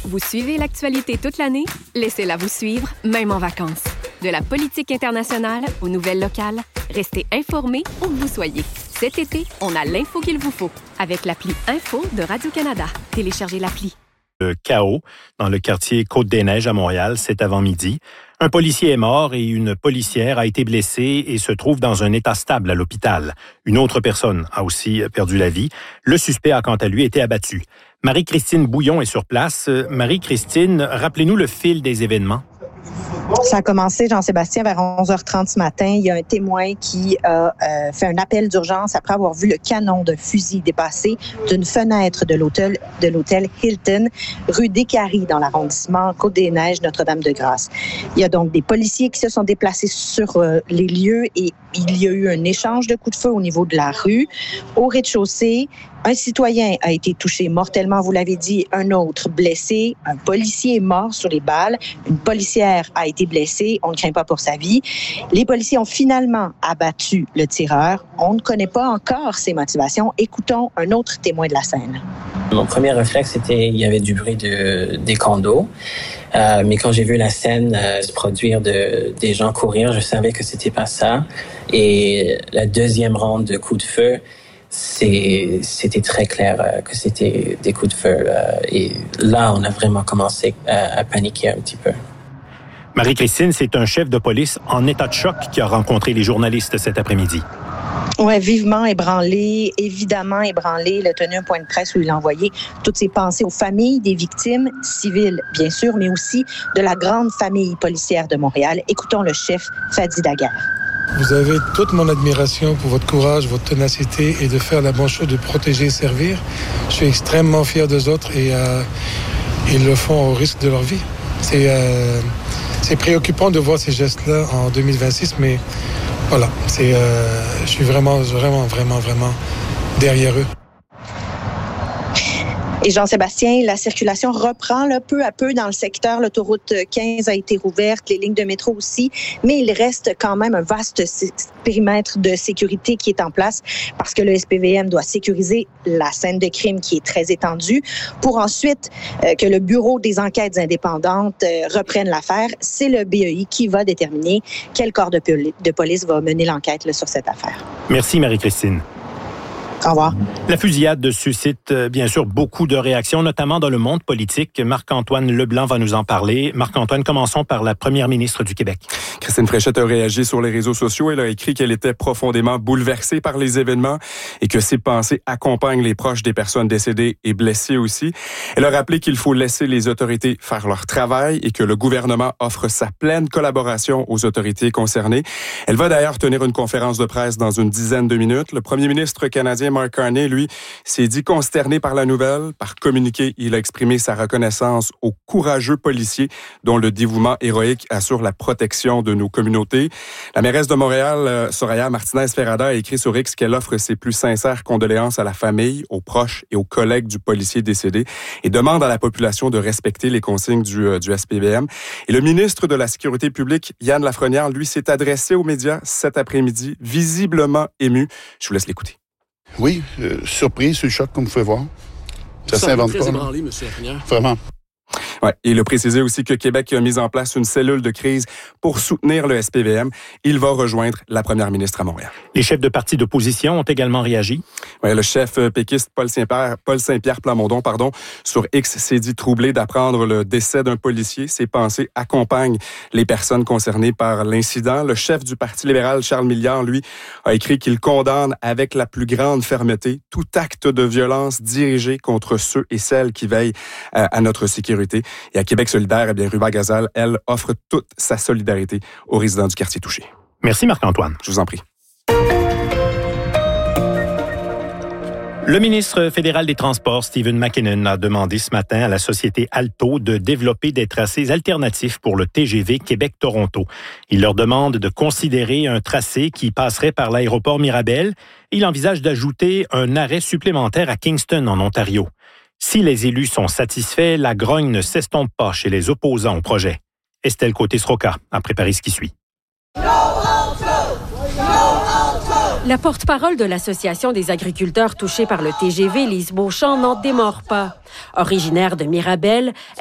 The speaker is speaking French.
Vous suivez l'actualité toute l'année? Laissez-la vous suivre, même en vacances. De la politique internationale aux nouvelles locales, restez informés où que vous soyez. Cet été, on a l'info qu'il vous faut avec l'appli Info de Radio-Canada. Téléchargez l'appli. Le chaos dans le quartier Côte-des-Neiges à Montréal cet avant-midi. Un policier est mort et une policière a été blessée et se trouve dans un état stable à l'hôpital. Une autre personne a aussi perdu la vie. Le suspect a quant à lui été abattu. Marie-Christine Bouillon est sur place. Marie-Christine, rappelez-nous le fil des événements. Ça a commencé, Jean-Sébastien, vers 11h30 ce matin. Il y a un témoin qui a fait un appel d'urgence après avoir vu le canon d'un fusil dépasser d'une fenêtre de l'hôtel Hilton, rue Descaries, dans l'arrondissement Côte-des-Neiges, Notre-Dame-de-Grâce. Il y a donc des policiers qui se sont déplacés sur les lieux et il y a eu un échange de coups de feu au niveau de la rue. Au rez-de-chaussée, un citoyen a été touché mortellement, vous l'avez dit, un autre blessé, un policier est mort sur les balles, une policière a été blessée, on ne craint pas pour sa vie. Les policiers ont finalement abattu le tireur. On ne connaît pas encore ses motivations. Écoutons un autre témoin de la scène. Mon premier réflexe, c'était il y avait du bruit des condos. Mais quand j'ai vu la scène se produire des gens courir, je savais que c'était pas ça. Et la deuxième ronde de coups de feu, c'était très clair que c'était des coups de feu. Et là, on a vraiment commencé à paniquer un petit peu. Marie-Christine, c'est un chef de police en état de choc qui a rencontré les journalistes cet après-midi. Oui, vivement ébranlé, évidemment ébranlé. Il a tenu un point de presse où il a envoyé toutes ses pensées aux familles des victimes civiles, bien sûr, mais aussi de la grande famille policière de Montréal. Écoutons le chef Fadi Daguerre. Vous avez toute mon admiration pour votre courage, votre ténacité et de faire la bonne chose, de protéger et servir. Je suis extrêmement fier d'eux autres et ils le font au risque de leur vie. C'est préoccupant de voir ces gestes-là en 2026, mais voilà, je suis vraiment derrière eux. Et Jean-Sébastien, la circulation reprend peu à peu dans le secteur. L'autoroute 15 a été rouverte, les lignes de métro aussi, mais il reste quand même un vaste périmètre de sécurité qui est en place parce que le SPVM doit sécuriser la scène de crime qui est très étendue pour ensuite que le Bureau des enquêtes indépendantes reprenne l'affaire. C'est le BEI qui va déterminer quel corps de police va mener l'enquête sur cette affaire. Merci Marie-Christine. Au revoir. La fusillade suscite bien sûr beaucoup de réactions, notamment dans le monde politique. Marc-Antoine Leblanc va nous en parler. Marc-Antoine, commençons par la première ministre du Québec. Christine Fréchette a réagi sur les réseaux sociaux. Elle a écrit qu'elle était profondément bouleversée par les événements et que ses pensées accompagnent les proches des personnes décédées et blessées aussi. Elle a rappelé qu'il faut laisser les autorités faire leur travail et que le gouvernement offre sa pleine collaboration aux autorités concernées. Elle va d'ailleurs tenir une conférence de presse dans une dizaine de minutes. Le premier ministre canadien Mark Carney, lui, s'est dit consterné par la nouvelle. Par communiqué, il a exprimé sa reconnaissance aux courageux policiers dont le dévouement héroïque assure la protection de nos communautés. La mairesse de Montréal, Soraya Martinez-Ferrada, a écrit sur X qu'elle offre ses plus sincères condoléances à la famille, aux proches et aux collègues du policier décédé et demande à la population de respecter les consignes du SPVM. Et le ministre de la Sécurité publique, Yann Lafrenière, lui, s'est adressé aux médias cet après-midi, visiblement ému. Je vous laisse l'écouter. Oui, surpris, sur le choc, comme vous pouvez voir. Ça s'invente pas. Ébranlé, M. Lafrenière. Vraiment. Ouais, il a précisé aussi que Québec a mis en place une cellule de crise pour soutenir le SPVM. Il va rejoindre la première ministre à Montréal. Les chefs de partis d'opposition ont également réagi. Ouais, le chef péquiste Paul Saint-Pierre Plamondon, sur X s'est dit troublé d'apprendre le décès d'un policier. Ses pensées accompagnent les personnes concernées par l'incident. Le chef du Parti libéral, Charles Milliard, lui, a écrit qu'il condamne avec la plus grande fermeté tout acte de violence dirigé contre ceux et celles qui veillent à notre sécurité. Et à Québec solidaire, Ruba Gazal, elle, offre toute sa solidarité aux résidents du quartier touché. Merci Marc-Antoine. Je vous en prie. Le ministre fédéral des Transports, Stephen McKinnon, a demandé ce matin à la société Alto de développer des tracés alternatifs pour le TGV Québec-Toronto. Il leur demande de considérer un tracé qui passerait par l'aéroport Mirabel. Il envisage d'ajouter un arrêt supplémentaire à Kingston, en Ontario. Si les élus sont satisfaits, la grogne ne s'estompe pas chez les opposants au projet. Estelle Côté-Sroka a préparé ce qui suit. La porte-parole de l'Association des agriculteurs touchés par le TGV, Lise Beauchamp, n'en démord pas. Originaire de Mirabel,